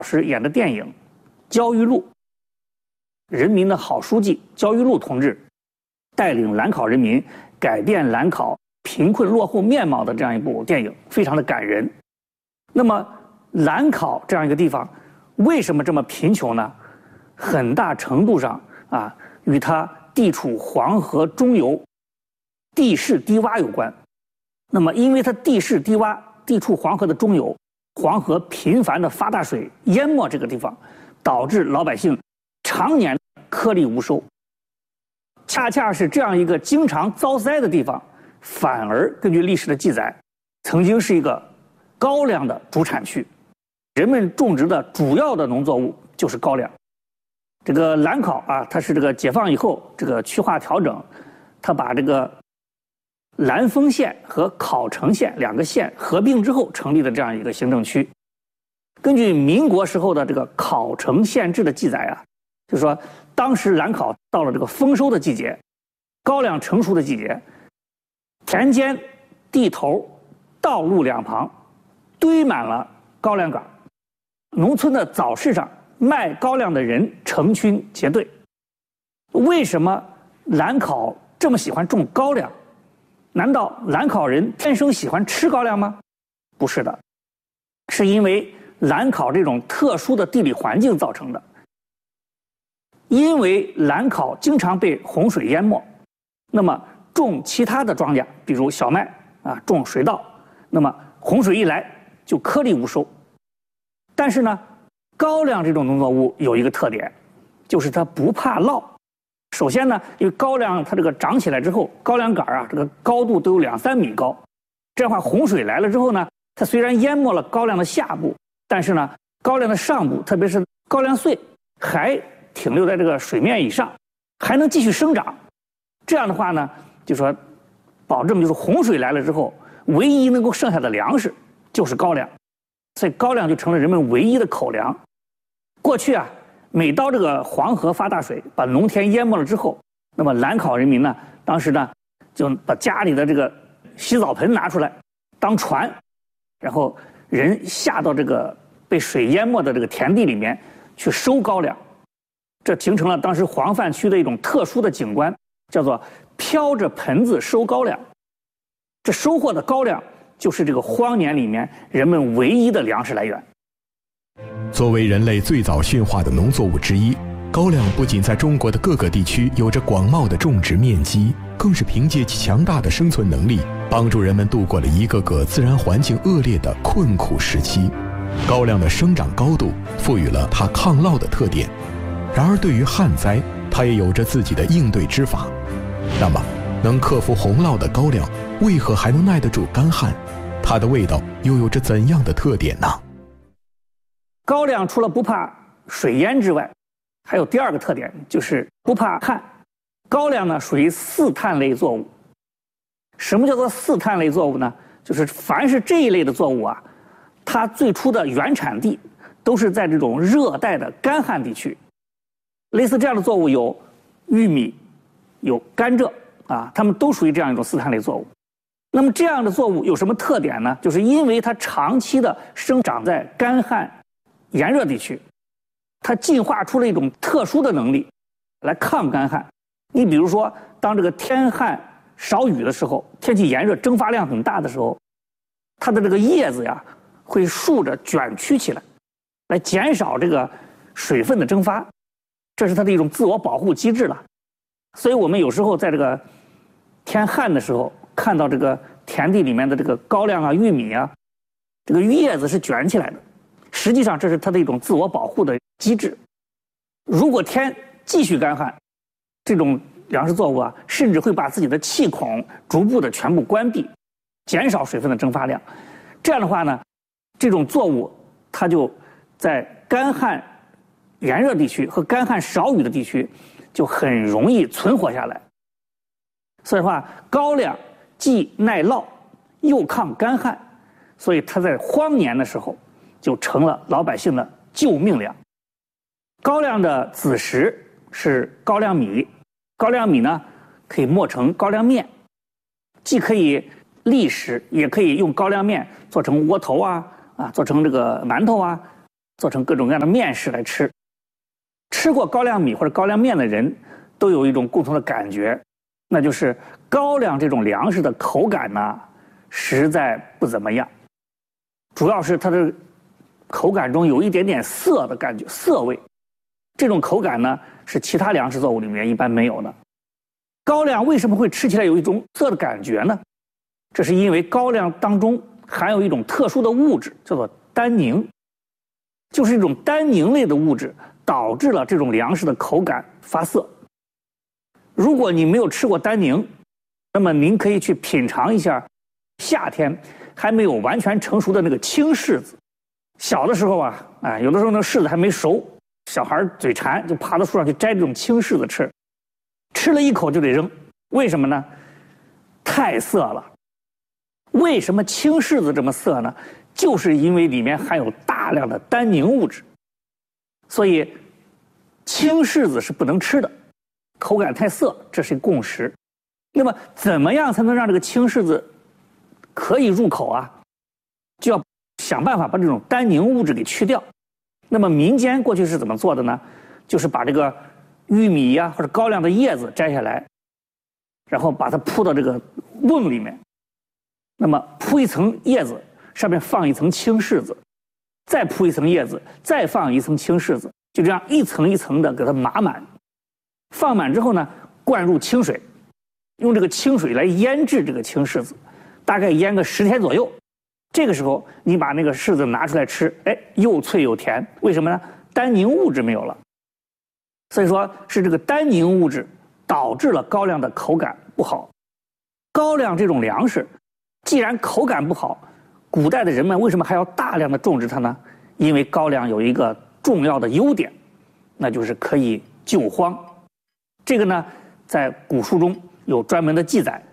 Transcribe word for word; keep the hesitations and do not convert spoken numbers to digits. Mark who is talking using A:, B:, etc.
A: 师演的电影《焦裕禄》，人民的好书记焦裕禄同志带领兰考人民改变兰考贫困落后面貌的这样一部电影，非常的感人。那么兰考这样一个地方为什么这么贫穷呢？很大程度上啊与它地处黄河中游，地势低洼有关。那么因为它地势低洼，地处黄河的中游，黄河频繁的发大水淹没这个地方，导致老百姓常年颗粒无收。恰恰是这样一个经常遭灾的地方，反而根据历史的记载，曾经是一个高粱的主产区，人们种植的主要的农作物就是高粱。这个兰考啊，它是这个解放以后这个区划调整，它把这个兰丰县和考城县两个县合并之后成立的这样一个行政区。根据民国时候的这个考城县志的记载啊，就是说当时兰考到了这个丰收的季节，高粱成熟的季节，田间地头道路两旁堆满了高粱杆，农村的早市上卖高粱的人成群结队。为什么兰考这么喜欢种高粱？难道兰考人天生喜欢吃高粱吗？不是的，是因为兰考这种特殊的地理环境造成的。因为兰考经常被洪水淹没，那么种其他的庄稼，比如小麦啊，种水稻，那么洪水一来就颗粒无收。但是呢，高粱这种农作物有一个特点，就是它不怕涝。首先呢，因为高粱它这个长起来之后，高粱杆啊，这个高度都有两三米高，这样的话洪水来了之后呢，它虽然淹没了高粱的下部，但是呢，高粱的上部，特别是高粱穗还停留在这个水面以上，还能继续生长。这样的话呢，就说保证就是洪水来了之后，唯一能够剩下的粮食就是高粱，所以高粱就成了人们唯一的口粮。过去啊，每到这个黄河发大水，把农田淹没了之后，那么兰考人民呢，当时呢就把家里的这个洗澡盆拿出来当船，然后人下到这个被水淹没的这个田地里面去收高粱。这形成了当时黄泛区的一种特殊的景观，叫做飘着盆子收高粱。这收获的高粱就是这个荒年里面人们唯一的粮食来源。
B: 作为人类最早驯化的农作物之一，高粱不仅在中国的各个地区有着广袤的种植面积，更是凭借其强大的生存能力，帮助人们度过了一个个自然环境恶劣的困苦时期。高粱的生长高度赋予了它抗涝的特点。然而对于旱灾，它也有着自己的应对之法。那么能克服洪涝的高粱为何还能耐得住干旱？它的味道又有着怎样的特点呢？
A: 高粱除了不怕水淹之外，还有第二个特点，就是不怕旱。高粱呢属于四碳类作物。什么叫做四碳类作物呢？就是凡是这一类的作物啊，它最初的原产地都是在这种热带的干旱地区。类似这样的作物有玉米，有甘蔗啊，它们都属于这样一种四碳类作物。那么这样的作物有什么特点呢？就是因为它长期的生长在干旱炎热地区，它进化出了一种特殊的能力来抗干旱。你比如说，当这个天旱少雨的时候，天气炎热，蒸发量很大的时候，它的这个叶子呀会竖着卷曲起来，来减少这个水分的蒸发。这是它的一种自我保护机制了。所以我们有时候在这个天旱的时候，看到这个田地里面的这个高粱啊、玉米啊，这个叶子是卷起来的，实际上这是它的一种自我保护的机制。如果天继续干旱，这种粮食作物啊，甚至会把自己的气孔逐步的全部关闭，减少水分的蒸发量。这样的话呢，这种作物它就在干旱炎热地区和干旱少雨的地区就很容易存活下来。所以话，高粱既耐涝又抗干旱，所以它在荒年的时候就成了老百姓的救命粮。高粱的子实是高粱米，高粱米呢可以磨成高粱面，既可以立食，也可以用高粱面做成窝头啊啊，做成这个馒头啊， 做成各种各样的面食来吃。吃过高粱米或者高粱面的人都有一种共同的感觉，那就是高粱这种粮食的口感呢实在不怎么样，主要是它的口感中有一点点涩的感觉，涩味。这种口感呢是其他粮食作物里面一般没有的。高粱为什么会吃起来有一种涩的感觉呢？这是因为高粱当中含有一种特殊的物质，叫做单宁，就是一种单宁类的物质导致了这种粮食的口感发涩。如果你没有吃过单宁，那么您可以去品尝一下夏天还没有完全成熟的那个青柿子。小的时候啊，哎，有的时候那柿子还没熟，小孩嘴馋就爬到树上去摘这种青柿子吃，吃了一口就得扔，为什么呢？太涩了。为什么青柿子这么涩呢？就是因为里面含有大量的单宁物质，所以青柿子是不能吃的，口感太涩，这是共识。那么怎么样才能让这个青柿子可以入口啊？就要想办法把这种单宁物质给去掉。那么民间过去是怎么做的呢？就是把这个玉米呀、啊、或者高粱的叶子摘下来，然后把它铺到这个瓮里面，那么铺一层叶子，上面放一层青柿子，再铺一层叶子，再放一层青柿子，就这样一层一层的给它码满。放满之后呢，灌入清水，用这个清水来腌制这个青柿子，大概腌个十天左右。这个时候你把那个柿子拿出来吃，哎，又脆又甜。为什么呢？单宁物质没有了。所以说是这个单宁物质导致了高粱的口感不好。高粱这种粮食既然口感不好，古代的人们为什么还要大量的种植它呢？因为高粱有一个重要的优点，那就是可以救荒。这个呢在古书中有专门的记载。